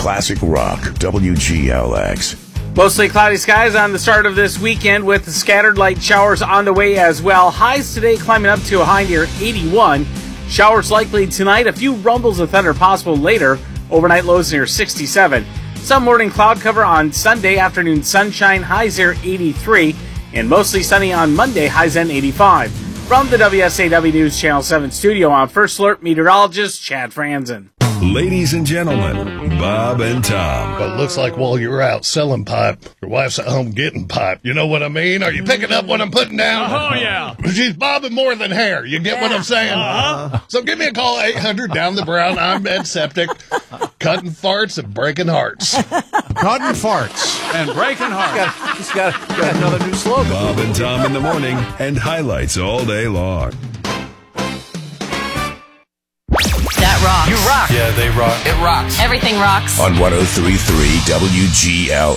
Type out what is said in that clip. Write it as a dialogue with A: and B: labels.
A: Classic Rock, WGLX.
B: Mostly cloudy skies on the start of this weekend with scattered light showers on the way as well. Highs today climbing up to a high near 81. Showers likely tonight. A few rumbles of thunder possible later. Overnight lows near 67. Some morning cloud cover on Sunday. Afternoon sunshine. Highs near 83. And mostly sunny on Monday. Highs in 85. From the WSAW News Channel 7 studio, I'm First Alert meteorologist Chad Franzen.
A: Ladies and gentlemen, Bob and Tom.
C: But it looks like while you're out selling pipe, your wife's at home getting pipe. You know what I mean? Are you picking up what I'm putting down?
D: Oh, yeah.
C: She's bobbing more than hair. You get what I'm saying? Uh-huh. So give me a call, 800 down the brown. I'm Ed Septic. Cutting farts and breaking hearts.
D: Cutting farts and breaking hearts.
E: He's got another new slogan.
A: Bob and Tom in the morning and highlights all day long.
F: That rocks.
D: You rock.
E: Yeah, they rock.
F: It rocks. Everything rocks.
A: On 103.3 WGL.